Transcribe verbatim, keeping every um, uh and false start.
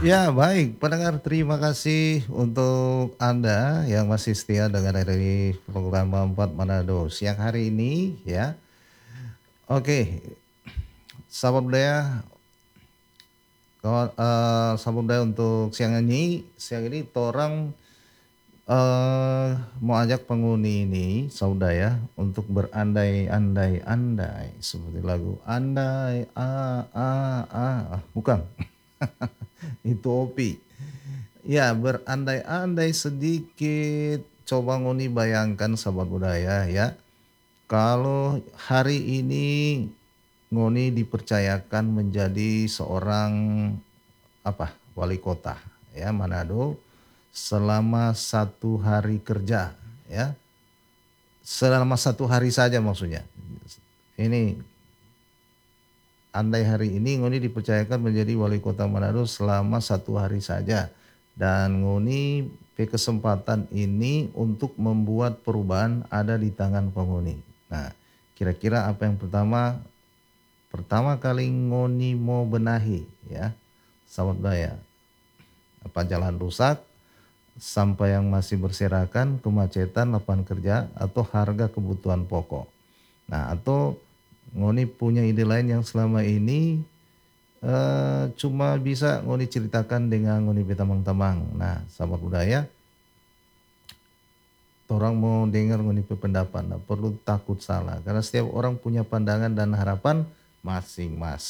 Ya, baik pendengar, terima kasih untuk Anda yang masih setia dengan dari program Empat Manado siang hari ini ya. Oke, sahabat budaya, kawan eee, sahabat budaya untuk siang ini siang ini torang, eee, mau ajak penghuni ini saudara untuk berandai-andai-andai seperti lagu andai a a a ah, bukan, itu Opi. Ya, berandai-andai sedikit, coba ngoni bayangkan sahabat budaya ya, kalau hari ini ngoni dipercayakan menjadi seorang apa, wali kota ya Manado selama satu hari kerja ya. Selama satu hari saja maksudnya. Ini andai hari ini ngoni dipercayakan menjadi wali kota Manado selama satu hari saja dan ngoni pe kesempatan ini untuk membuat perubahan ada di tangan penghuni. Nah, kira-kira apa yang pertama pertama kali ngoni mau benahi ya, sahabat budaya? Apa jalan rusak, sampah yang masih berserakan, kemacetan, lapangan kerja, atau harga kebutuhan pokok? Nah, atau ngoni punya ide lain yang selama ini Eee, cuma bisa ngoni ceritakan dengan ngoni pe tamang-tamang. Nah, sahabat budaya, torang mau dengar ngoni pe pendapat, nah perlu takut salah karena setiap orang punya pandangan dan harapan masing-masing.